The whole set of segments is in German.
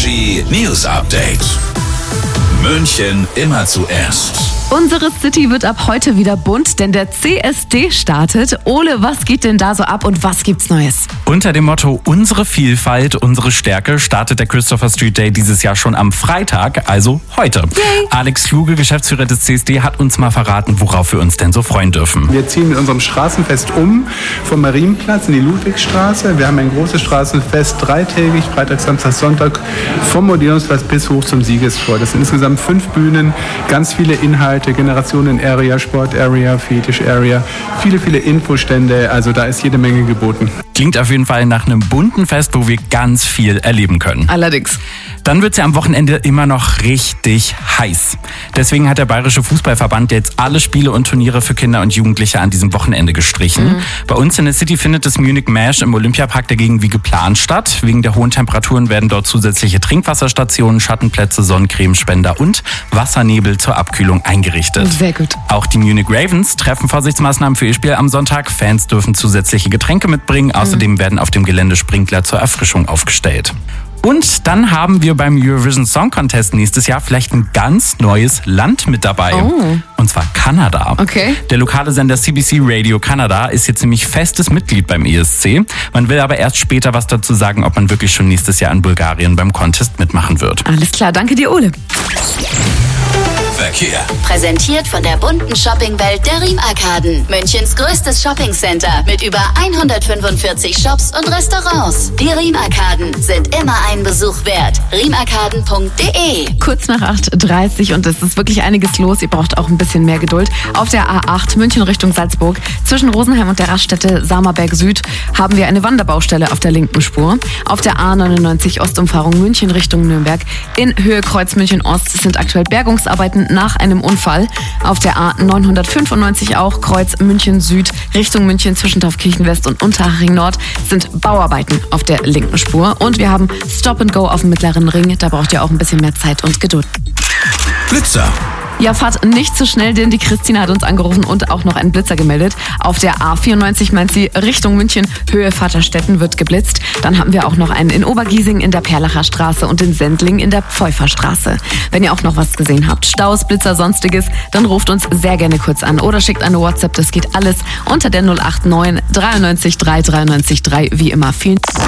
Energy News Update. München immer zuerst. Unsere City wird ab heute wieder bunt, denn der CSD startet. Ole, was geht denn da so ab und was gibt's Neues? Unter dem Motto Unsere Vielfalt, unsere Stärke startet der Christopher Street Day dieses Jahr schon am Freitag, also heute. Yay. Alex Kluge, Geschäftsführer des CSD, hat uns mal verraten, worauf wir uns denn so freuen dürfen. Wir ziehen mit unserem Straßenfest vom Marienplatz in die Ludwigstraße. Wir haben ein großes Straßenfest, dreitägig, Freitag, Samstag, Sonntag, vom Odeonsplatz bis hoch zum Siegestor. Das sind insgesamt 5 Bühnen, ganz viele Inhalte, Generationen-Area, Sport-Area, Fetisch-Area, viele Infostände, also da ist jede Menge geboten. Klingt auf jeden Fall nach einem bunten Fest, wo wir ganz viel erleben können. Allerdings. Dann wird es ja am Wochenende immer noch richtig heiß. Deswegen hat der Bayerische Fußballverband jetzt alle Spiele und Turniere für Kinder und Jugendliche an diesem Wochenende gestrichen. Bei uns in der City findet das Munich Mash im Olympiapark dagegen wie geplant statt. Wegen der hohen Temperaturen werden dort zusätzliche Trinkwasserstationen, Schattenplätze, Sonnencremespender und Wassernebel zur Abkühlung eingerichtet. Sehr gut. Auch die Munich Ravens treffen Vorsichtsmaßnahmen für ihr Spiel am Sonntag. Fans dürfen zusätzliche Getränke mitbringen. Außerdem werden auf dem Gelände Sprinkler zur Erfrischung aufgestellt. Und dann haben wir beim Eurovision Song Contest nächstes Jahr vielleicht ein ganz neues Land mit dabei. Oh. Und zwar Kanada. Okay. Der lokale Sender CBC Radio Kanada ist jetzt nämlich festes Mitglied beim ESC. Man will aber erst später was dazu sagen, ob man wirklich schon nächstes Jahr in Bulgarien beim Contest mitmachen wird. Alles klar, danke dir, Ole. Verkehr. Präsentiert von der bunten Shoppingwelt der Riem-Arkaden. Münchens größtes Shoppingcenter mit über 145 Shops und Restaurants. Die Riem-Arkaden sind immer einen Besuch wert. riemarkaden.de. Kurz nach 8:30 und es ist wirklich einiges los. Ihr braucht auch ein bisschen mehr Geduld. Auf der A8 München Richtung Salzburg zwischen Rosenheim und der Raststätte Samerberg Süd haben wir eine Wanderbaustelle auf der linken Spur. Auf der A99 Ostumfahrung München Richtung Nürnberg in Höhe Kreuz München Ost sind aktuell Bergungsarbeiten nach einem Unfall. Auf der A995 auch Kreuz München Süd Richtung München zwischen Taufkirchen West und Unterhaching Nord sind Bauarbeiten auf der linken Spur. Und wir haben Stop and Go auf dem mittleren Ring. Da braucht ihr auch ein bisschen mehr Zeit und Geduld. Blitzer. Ja, fahrt nicht zu schnell, denn die Christina hat uns angerufen und auch noch einen Blitzer gemeldet. Auf der A94 meint sie Richtung München, Höhe Vaterstetten wird geblitzt. Dann haben wir auch noch einen in Obergiesing in der Perlacher Straße und in Sendling in der Pfeuferstraße. Wenn ihr auch noch was gesehen habt, Staus, Blitzer, Sonstiges, dann ruft uns sehr gerne kurz an oder schickt eine WhatsApp. Das geht alles unter der 089 93 3 93 3. Wie immer, vielen Dank.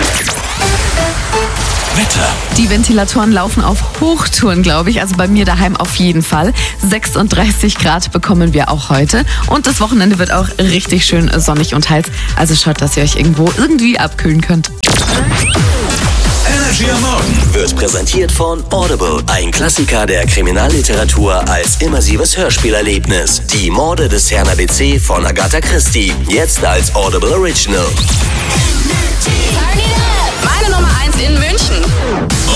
Wetter. Die Ventilatoren laufen auf Hochtouren, glaube ich. Also bei mir daheim auf jeden Fall. 36 Grad bekommen wir auch heute. Und das Wochenende wird auch richtig schön sonnig und heiß. Also schaut, dass ihr euch irgendwo irgendwie abkühlen könnt. Energy am Morgen Wird präsentiert von Audible, ein Klassiker der Kriminalliteratur als immersives Hörspielerlebnis. Die Morde des Herrn ABC von Agatha Christie, jetzt als Audible Original.